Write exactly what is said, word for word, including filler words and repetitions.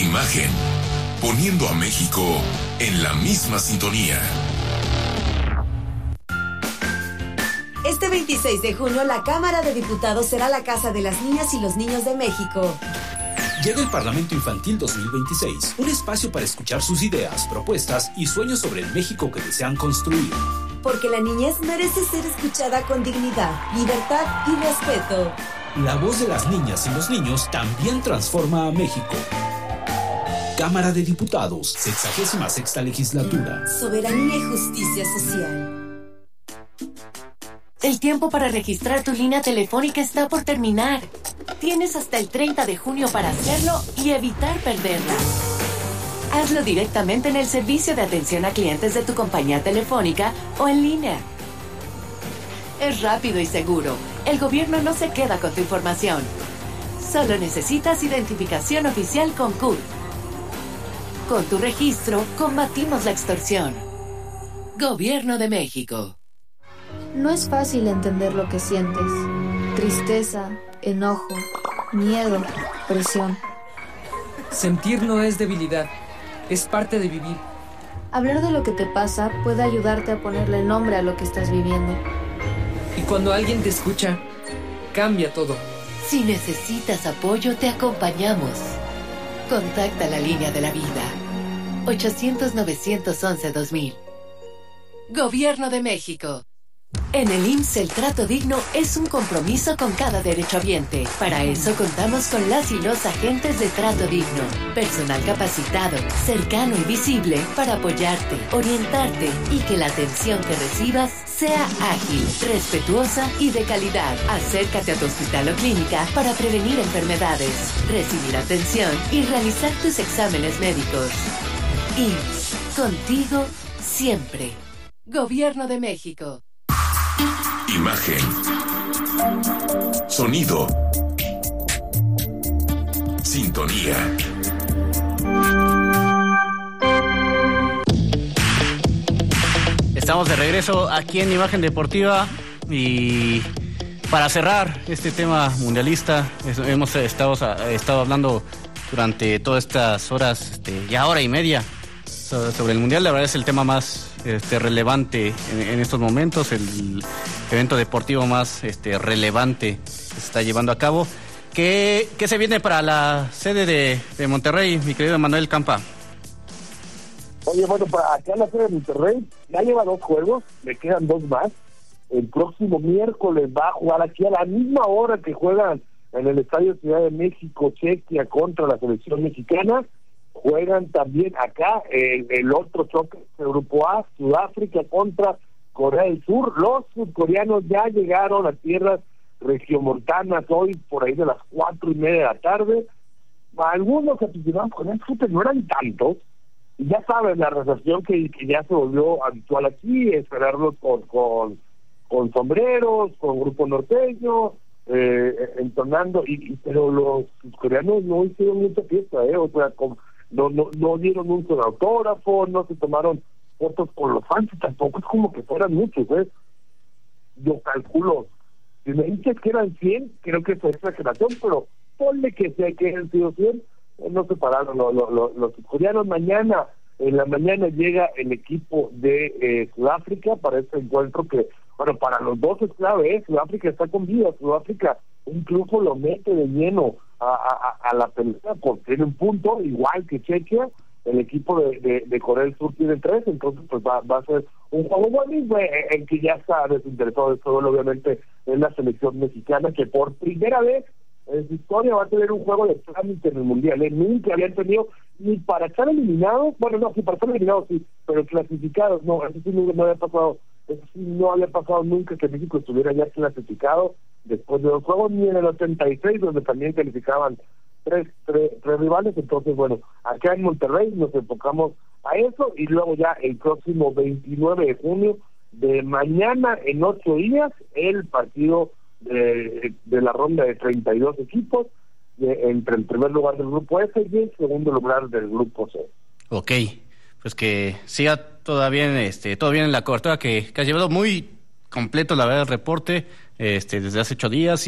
Imagen, poniendo a México en la misma sintonía. Este veintiséis de junio, la Cámara de Diputados será la casa de las niñas y los niños de México. Llega el Parlamento Infantil dos mil veintiséis, un espacio para escuchar sus ideas, propuestas y sueños sobre el México que desean construir. Porque la niñez merece ser escuchada con dignidad, libertad y respeto. La voz de las niñas y los niños también transforma a México. Cámara de Diputados, sexagésima sexta legislatura. Soberanía y justicia social. El tiempo para registrar tu línea telefónica está por terminar. Tienes hasta el treinta de junio para hacerlo y evitar perderla. Hazlo directamente en el servicio de atención a clientes de tu compañía telefónica o en línea. Es rápido y seguro. El gobierno no se queda con tu información. Solo necesitas identificación oficial con C U R. Con tu registro, combatimos la extorsión. Gobierno de México. No es fácil entender lo que sientes. Tristeza, enojo, miedo, presión. Sentir no es debilidad, es parte de vivir. Hablar de lo que te pasa puede ayudarte a ponerle nombre a lo que estás viviendo. Y cuando alguien te escucha, cambia todo. Si necesitas apoyo, te acompañamos. Contacta la línea de la vida. ochocientos, novecientos once, dos mil. Gobierno de México. En el I M S S el trato digno es un compromiso con cada derechohabiente. Para eso contamos con las y los agentes de trato digno. Personal capacitado, cercano y visible para apoyarte, orientarte y que la atención que recibas sea ágil, respetuosa y de calidad. Acércate a tu hospital o clínica para prevenir enfermedades, recibir atención y realizar tus exámenes médicos. I M S S, contigo siempre. Gobierno de México. Imagen. Sonido. Sintonía. Estamos de regreso aquí en Imagen Deportiva y para cerrar este tema mundialista hemos estado, estado hablando durante todas estas horas, este, ya hora y media, sobre el mundial. La verdad es el tema más este, relevante en, en estos momentos, el evento deportivo más este, relevante que se está llevando a cabo. ¿Qué, qué se viene para la sede de, de Monterrey, mi querido Manuel Campa? Oye, bueno, para acá en la sede de Monterrey ya lleva dos juegos, le quedan dos más. El próximo miércoles va a jugar aquí a la misma hora que juegan en el Estadio Ciudad de México, Chequia contra la selección mexicana. Juegan también acá el, el otro choque del Grupo A, Sudáfrica contra Corea del Sur. Los sudcoreanos ya llegaron a tierras regiomontanas hoy por ahí de las cuatro y media de la tarde. Algunos aficionados con el fútbol no eran tantos, y ya saben la recepción que, que ya se volvió habitual aquí, esperarlos con, con, con sombreros, con grupo norteño, eh, entonando, y, y pero los sudcoreanos no hicieron mucha fiesta, eh, o sea, con, no, no, no dieron un solo autógrafo, no se tomaron fotos con los fans, tampoco es como que fueran muchos, ¿eh? Yo calculo, si me dices que eran cien, creo que es exageración, pero ponle que sea que hayan sido cien, no se pararon los, los, los, los sudcoreanos. Mañana, en la mañana llega el equipo de eh, Sudáfrica para este encuentro que, bueno, para los dos es clave, ¿eh? Sudáfrica está con vida, Sudáfrica incluso lo mete de lleno a, a, a la pelea porque tiene un punto, igual que Chequia. El equipo de, de, de Corea del Sur tiene tres, entonces pues va, va a ser un juego bonito, eh, en que ya está desinteresado de todo, obviamente, en la selección mexicana, que por primera vez en su historia va a tener un juego de trámite en el Mundial, ¿eh? Nunca habían tenido, ni para estar eliminados, bueno, no, sí, para estar eliminados sí, pero clasificados, no, eso sí no, no había pasado, eso sí no había pasado nunca que México estuviera ya clasificado después de los juegos, ni en el ochenta y seis, donde también calificaban tres, tres, tres rivales. Entonces, bueno, acá en Monterrey nos enfocamos a eso, y luego ya el próximo veintinueve de junio, de mañana en ocho días, el partido De, de la ronda de treinta y dos equipos, de, entre el primer lugar del grupo F y el segundo lugar del grupo C. Ok, pues que siga todo bien, este, todo bien en la cobertura, que, que ha llevado muy completo, la verdad, el reporte este, desde hace ocho días.